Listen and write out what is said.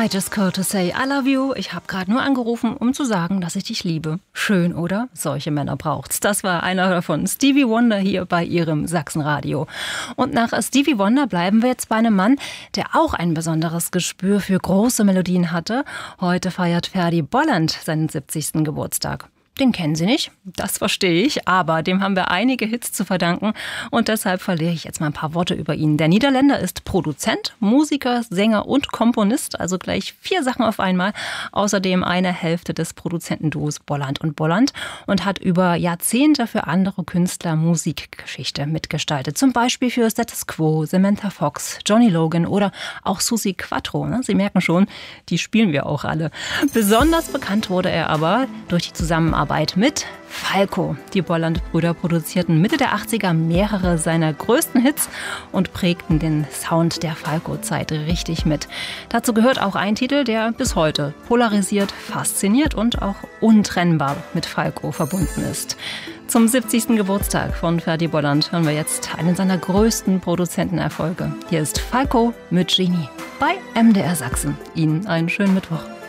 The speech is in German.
I just called to say I love you. Ich habe gerade nur angerufen, um zu sagen, dass ich dich liebe. Schön, oder? Solche Männer braucht's. Das war einer davon. Stevie Wonder hier bei Ihrem Sachsenradio. Und nach Stevie Wonder bleiben wir jetzt bei einem Mann, der auch ein besonderes Gespür für große Melodien hatte. Heute feiert Ferdi Bolland seinen 70. Geburtstag. Den kennen Sie nicht, das verstehe ich, aber dem haben wir einige Hits zu verdanken und deshalb verliere ich jetzt mal ein paar Worte über ihn. Der Niederländer ist Produzent, Musiker, Sänger und Komponist, also gleich 4 Sachen auf einmal. Außerdem eine Hälfte des Produzentenduos Bolland und Bolland und hat über Jahrzehnte für andere Künstler Musikgeschichte mitgestaltet. Zum Beispiel für Status Quo, Samantha Fox, Johnny Logan oder auch Suzi Quatro. Sie merken schon, die spielen wir auch alle. Besonders bekannt wurde er aber durch die Zusammenarbeit mit Falco. Die Bolland-Brüder produzierten Mitte der 80er mehrere seiner größten Hits und prägten den Sound der Falco-Zeit richtig mit. Dazu gehört auch ein Titel, der bis heute polarisiert, fasziniert und auch untrennbar mit Falco verbunden ist. Zum 70. Geburtstag von Ferdi Bolland hören wir jetzt einen seiner größten Produzentenerfolge. Hier ist Falco mit Genie bei MDR Sachsen. Ihnen einen schönen Mittwoch.